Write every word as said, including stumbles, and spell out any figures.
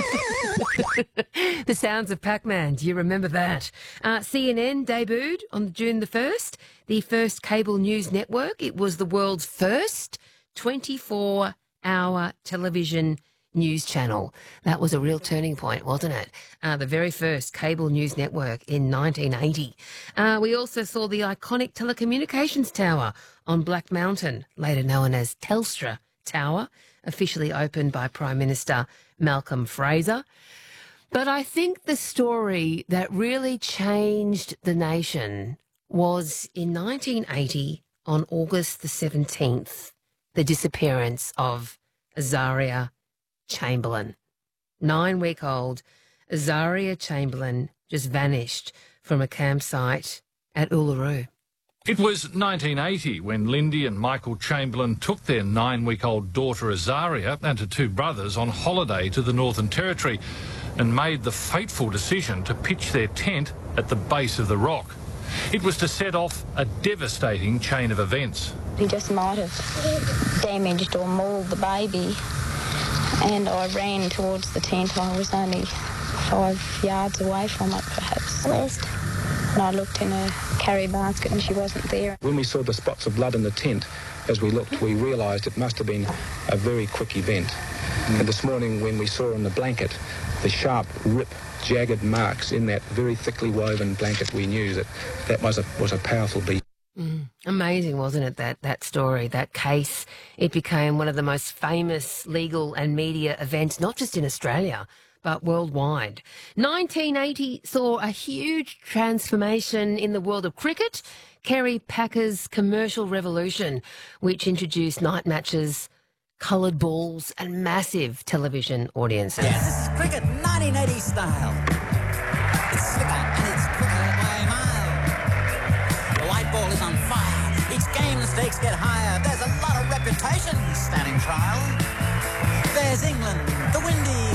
The sounds of Pac-Man, do you remember that? Uh, C N N debuted on June the first, the first cable news network. It was the world's first twenty-four hour television news channel. That was a real turning point, wasn't it? Uh, the very first cable news network in nineteen eighty. Uh, we also saw the iconic telecommunications tower on Black Mountain, later known as Telstra Tower, officially opened by Prime Minister Malcolm Fraser. But I think the story that really changed the nation was in nineteen eighty, on August the seventeenth, the disappearance of Azaria Chamberlain. Nine-week-old Azaria Chamberlain just vanished from a campsite at Uluru. It was nineteen eighty when Lindy and Michael Chamberlain took their nine-week-old daughter Azaria and her two brothers on holiday to the Northern Territory and made the fateful decision to pitch their tent at the base of the rock. It was to set off a devastating chain of events. He just might have damaged or mauled the baby, and I ran towards the tent. I was only five yards away from it, perhaps. And I looked in a carry basket and she wasn't there. When we saw the spots of blood in the tent, as we looked, we realised it must have been a very quick event. Mm. And this morning, when we saw in the blanket the sharp, rip, jagged marks in that very thickly woven blanket, we knew that that was a, was a powerful beat. Mm, amazing, wasn't it, that, that story, that case? It became one of the most famous legal and media events, not just in Australia, but worldwide. nineteen eighty saw a huge transformation in the world of cricket. Kerry Packer's commercial revolution, which introduced night matches, coloured balls and massive television audiences. Yes, this is cricket, nineteen eighty style. It's slicker and it's quicker by a mile. The white ball is on fire. Each game the stakes get higher. There's a lot of reputation standing trial. There's England, the windy